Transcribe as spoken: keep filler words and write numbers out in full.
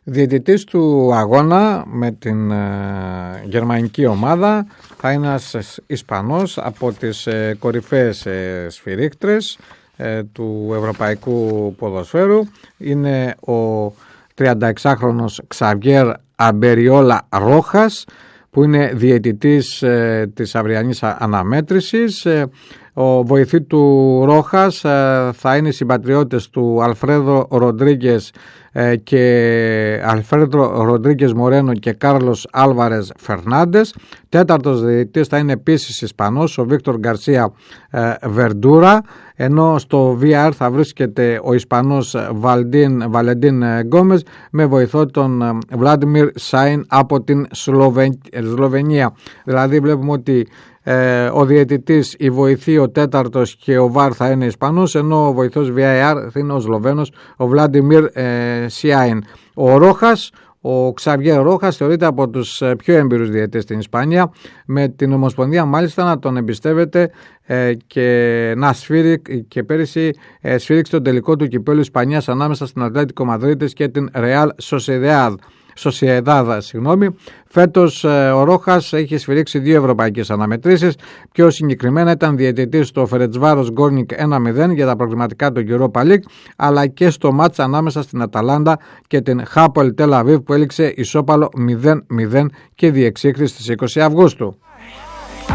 Διαιτητής του αγώνα με την ε, γερμανική ομάδα θα είναι ένας Ισπανός από τις ε, κορυφαίες ε, σφυρίκτρες ε, του ευρωπαϊκού ποδοσφαίρου. Είναι ο τριανταεξάχρονος Ξαβιέρ Αμπεριόλα Ρόχας, που είναι διαιτητής ε, της αυριανής αναμέτρησης. Ε, ο βοηθή του Ρόχας ε, θα είναι οι συμπατριώτες του Αλφρέδο Ροντρίγκες ε, και Αλφρέδο Ροντρίγκες Μορένο και Κάρλος Άλβαρες Φερνάντες. Τέταρτος διαιτητής θα είναι επίσης Ισπανός, ο Βίκτορ Γκαρσία ε, Βερντούρα, ενώ στο βι αρ θα βρίσκεται ο Ισπανός Βαλντίν, Βαλεντίν Γκόμες με βοηθό τον Βλάντιμιρ Σάιν από την Σλοβεν, Σλοβενία. Δηλαδή βλέπουμε ότι ε, ο διαιτητής, η βοηθή, ο τέταρτος και ο βαρ θα είναι Ισπανός, ενώ ο βοηθός βι αρ θα είναι ο Σλοβαίνος, ο Βλάντιμιρ ε, Σιάιν. Ο Ρόχας, ο Ξαβιέρ Ρόχας, θεωρείται από τους πιο έμπειρους διαιτητές στην Ισπανία, με την Ομοσπονδία μάλιστα να τον εμπιστεύεται ε, και να σφύριξε και πέρυσι ε, σφύριξε τον τελικό του κυπέλλου Ισπανίας ανάμεσα στην Ατλέτικο Μαδρίτης και την Ρεάλ Σοσιεδάδ. Σοσιεδάδα, συγγνώμη. Φέτος ε, ο Ρόχας έχει σφυρίξει δύο ευρωπαϊκές αναμετρήσεις. Πιο συγκεκριμένα ήταν διαιτητής στο Φερεντσβάρος Γκόρνικ ένα μηδέν για τα προκριματικά του Europa League, αλλά και στο μάτς ανάμεσα στην Αταλάντα και την Χάποελ Τελ Αβίβ που έληξε ισόπαλο μηδέν μηδέν και διεξήχθη στις είκοσι Αυγούστου.